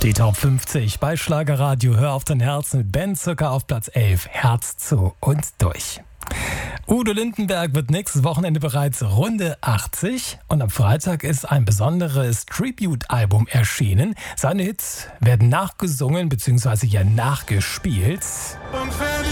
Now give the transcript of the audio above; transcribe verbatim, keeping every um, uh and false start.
Die Top fünfzig bei Schlagerradio. Hör auf dein Herz mit Ben Zucker auf Platz elf. Herz zu und durch. Udo Lindenberg wird nächstes Wochenende bereits Runde achtzig und am Freitag ist ein besonderes Tribute-Album erschienen. Seine Hits werden nachgesungen bzw. ja nachgespielt. Und für die